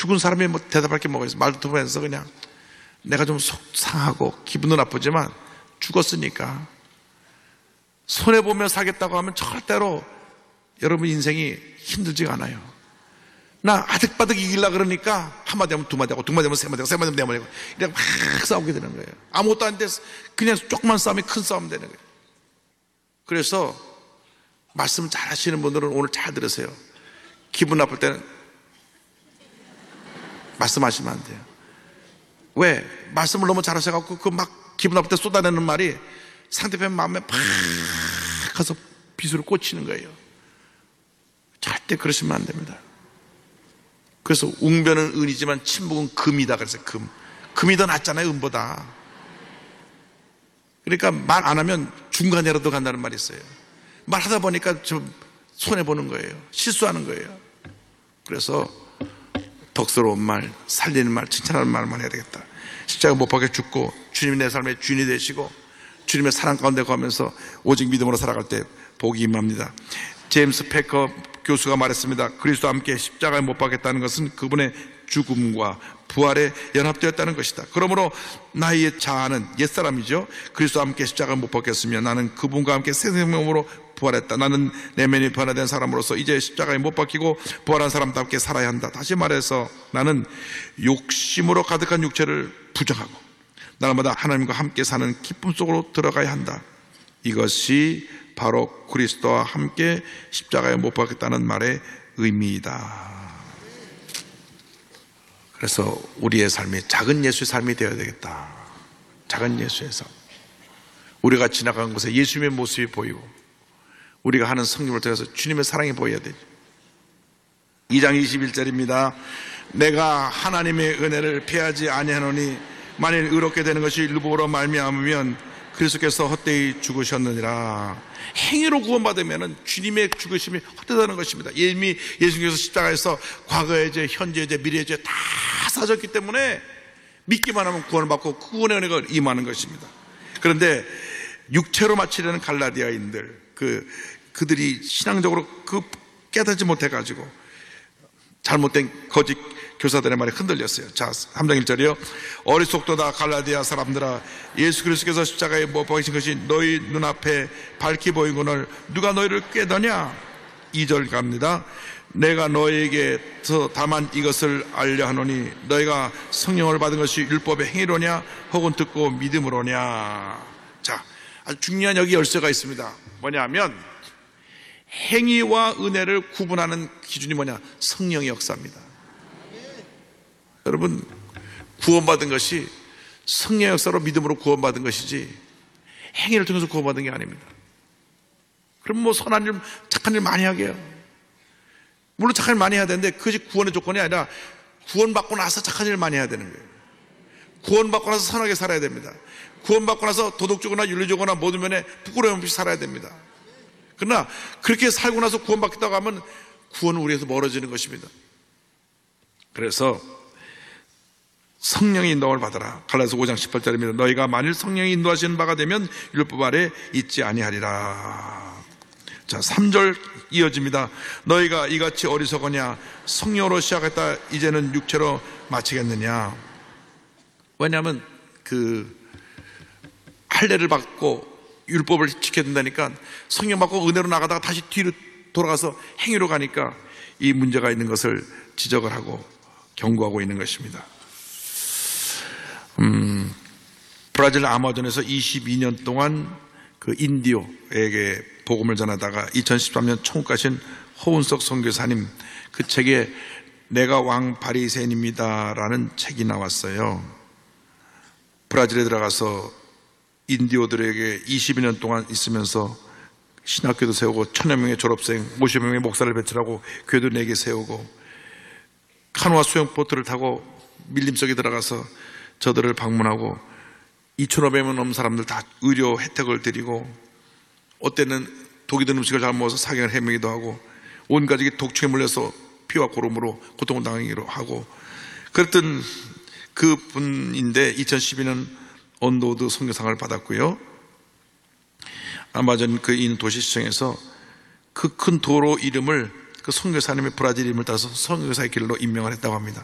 죽은 사람이 뭐 대답할 게 뭐가 있어. 말도 통해서 그냥 내가 좀 속상하고 기분도 나쁘지만 죽었으니까 손해보며 살겠다고 하면 절대로 여러분 인생이 힘들지가 않아요. 나 아득바득 이기려고 그러니까 한마디 하면 두마디 하고 두마디 하면 세마디 하고 세마디 하면 네마디 하고 이렇게 막 싸우게 되는 거예요. 아무것도 아닌데 그냥 조그만 싸움이 큰 싸움 되는 거예요. 그래서 말씀 잘 하시는 분들은 오늘 잘 들으세요. 기분 나쁠 때는 말씀하시면 안 돼요. 왜? 말씀을 너무 잘 하셔갖고 그 막 기분 나쁠 때 쏟아내는 말이 상대편 마음에 팍 가서 비수를 꽂히는 거예요. 절대 그러시면 안 됩니다. 그래서 웅변은 은이지만 침묵은 금이다 그랬어요. 금이 더 낫잖아요, 은보다. 그러니까 말 안 하면 중간에라도 간다는 말이 있어요. 말하다 보니까 좀 손해보는 거예요. 실수하는 거예요. 그래서 덕스러운 말, 살리는 말, 칭찬하는 말만 해야 되겠다. 십자가 못 박혀 죽고 주님이 내 삶의 주인이 되시고 주님의 사랑 가운데 거하면서 오직 믿음으로 살아갈 때 복이 임합니다. 제임스 패커 교수가 말했습니다. 그리스도와 함께 십자가에 못 박혔다는 것은 그분의 죽음과 부활에 연합되었다는 것이다. 그러므로 나의 자아는 옛사람이죠. 그리스도와 함께 십자가에 못 박혔으면 나는 그분과 함께 새 생명으로 부활했다. 나는 내면이 변화된 사람으로서 이제 십자가에 못 박히고 부활한 사람답게 살아야 한다. 다시 말해서 나는 욕심으로 가득한 육체를 부정하고 날마다 하나님과 함께 사는 기쁨 속으로 들어가야 한다. 이것이 바로 그리스도와 함께 십자가에 못 박혔다는 말의 의미이다. 그래서 우리의 삶이 작은 예수의 삶이 되어야 되겠다. 작은 예수의 삶. 우리가 지나간 곳에 예수님의 모습이 보이고 우리가 하는 성김을 통해서 주님의 사랑이 보여야 되죠. 2장 21절입니다. 내가 하나님의 은혜를 피하지 아니하노니 만일 의롭게 되는 것이 율법으로 말미암으면 그리스도께서 헛되이 죽으셨느니라. 행위로 구원받으면 주님의 죽으심이 헛되다는 것입니다. 이미 예수님께서 십자가에서 과거의 죄, 현재의 죄, 미래의 죄 다 사졌기 때문에 믿기만 하면 구원을 받고 그 구원의 은혜가 임하는 것입니다. 그런데 육체로 마치려는 갈라디아인들 그들이 신앙적으로 깨닫지 못해가지고 잘못된 거짓 교사들의 말에 흔들렸어요. 자, 3장 1절이요. 어리석도다 갈라디아 사람들아, 예수 그리스도께서 십자가에 못 박히신 것이 너희 눈앞에 밝히 보이거늘 누가 너희를 꾀더냐. 2절 갑니다. 내가 너희에게서 다만 이것을 알려 하노니 너희가 성령을 받은 것이 율법의 행위로냐 혹은 듣고 믿음으로냐. 자, 아주 중요한 여기 열쇠가 있습니다. 뭐냐면 행위와 은혜를 구분하는 기준이 뭐냐? 성령의 역사입니다. 여러분, 구원받은 것이 성령의 역사로 믿음으로 구원받은 것이지 행위를 통해서 구원받은 게 아닙니다. 그럼 뭐 선한 일, 착한 일 많이 하게 해요. 물론 착한 일 많이 해야 되는데 그것이 구원의 조건이 아니라 구원받고 나서 착한 일을 많이 해야 되는 거예요. 구원받고 나서 선하게 살아야 됩니다. 구원받고 나서 도덕적이나 윤리적이나 모든 면에 부끄러움 없이 살아야 됩니다. 그러나 그렇게 살고 나서 구원받겠다고 하면 구원은 우리에서 멀어지는 것입니다. 그래서 성령의 인도함을 받아라. 갈라디아서 5장 18절입니다. 너희가 만일 성령이 인도하시는 바가 되면 율법 아래 있지 아니하리라. 자, 3절 이어집니다. 너희가 이같이 어리석으냐? 성령으로 시작했다 이제는 육체로 마치겠느냐? 왜냐하면 할례를 받고 율법을 지켜야 된다니까 성령 받고 은혜로 나가다가 다시 뒤로 돌아가서 행위로 가니까 이 문제가 있는 것을 지적을 하고 경고하고 있는 것입니다. 브라질 아마존에서 22년 동안 인디오에게 복음을 전하다가 2013년 천국 가신 허운석 선교사님 그 책에 내가 왕 바리새인입니다라는 책이 나왔어요. 브라질에 들어가서 인디오들에게 22년 동안 있으면서 신학교도 세우고 1000여 명의 졸업생 50명의 목사를 배출하고 교회도 4개 세우고 카누아 수영보트를 타고 밀림 속에 들어가서 저들을 방문하고 2,500명 넘는 사람들 다 의료 혜택을 드리고 어때는 독이 든 음식을 잘 먹어서 사경을 헤매기도 하고 온 가족이 독충에 물려서 피와 고름으로 고통을 당하기로 하고 그랬던 그 분인데 2012년 언로드 선교상을 받았고요. 아마존 인 도시시청에서 그 큰 도로 이름을 그 선교사님의 브라질 이름을 따서 선교사의 길로 임명을 했다고 합니다.